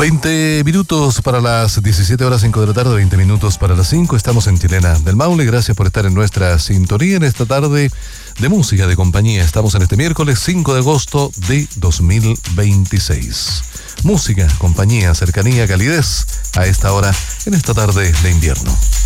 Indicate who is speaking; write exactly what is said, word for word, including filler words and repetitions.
Speaker 1: veinte minutos para las diecisiete horas cinco de la tarde, veinte minutos para las cinco. Estamos en Chilena del Maule. Gracias por estar en nuestra sintonía en esta tarde de música de compañía. Estamos en este miércoles cinco de agosto de dos mil veintiséis. Música, compañía, cercanía, calidez a esta hora en esta tarde de invierno.